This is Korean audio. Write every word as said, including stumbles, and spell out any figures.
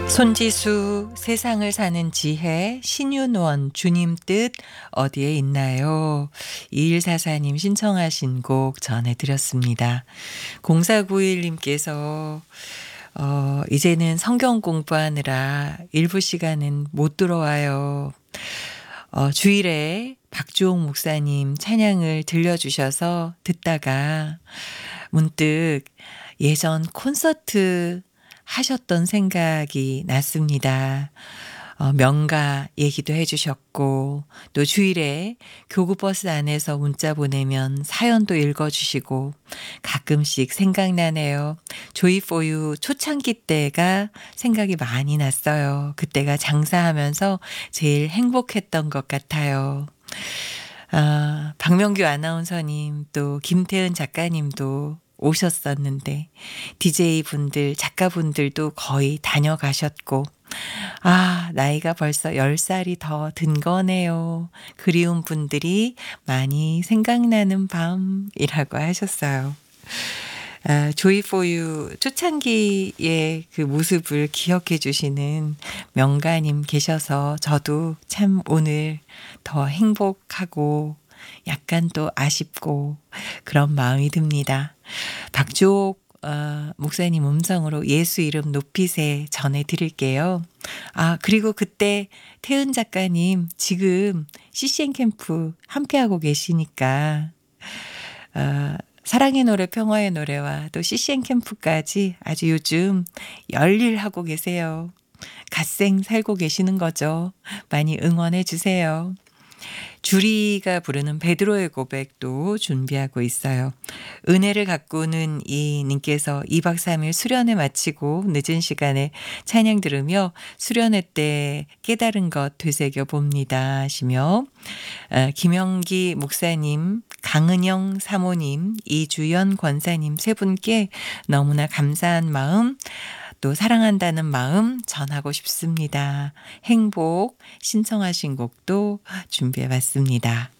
손지수 세상을 사는 지혜 신윤원 주님 뜻 어디에 있나요? 이일사사님 신청하신 곡 전해드렸습니다. 공사구일 님께서 어, 이제는 성경 공부하느라 일부 시간은 못 들어와요. 어, 주일에 박주옥 목사님 찬양을 들려주셔서 듣다가 문득 예전 콘서트 하셨던 생각이 났습니다. 어, 명가 얘기도 해주셨고 또 주일에 교구버스 안에서 문자 보내면 사연도 읽어주시고 가끔씩 생각나네요. 조이포유 초창기 때가 생각이 많이 났어요. 그때가 장사하면서 제일 행복했던 것 같아요. 아, 박명규 아나운서님 또 김태은 작가님도 오셨었는데 디제이 분들 작가분들도 거의 다녀가셨고 아 나이가 벌써 열 살이 더 든 거네요. 그리운 분들이 많이 생각나는 밤이라고 하셨어요. 아, 조이포유 초창기의 그 모습을 기억해 주시는 명가님 계셔서 저도 참 오늘 더 행복하고 약간 또 아쉽고 그런 마음이 듭니다. 박주옥 어, 목사님 음성으로 예수 이름 높이세 전해드릴게요. 아 그리고 그때 태은 작가님 지금 씨씨엔 캠프 함께하고 계시니까 어, 사랑의 노래 평화의 노래와 또 씨씨엔 캠프까지 아주 요즘 열일하고 계세요. 갓생 살고 계시는 거죠. 많이 응원해 주세요. 주리가 부르는 베드로의 고백도 준비하고 있어요. 은혜를 가꾸는 이 님께서 이박 삼일 수련회 마치고 늦은 시간에 찬양 들으며 수련회 때 깨달은 것 되새겨 봅니다 하시며 아, 김영기 목사님, 강은영 사모님, 이주연 권사님 세 분께 너무나 감사한 마음 또 사랑한다는 마음 전하고 싶습니다. 행복 신청하신 곡도 준비해 봤습니다.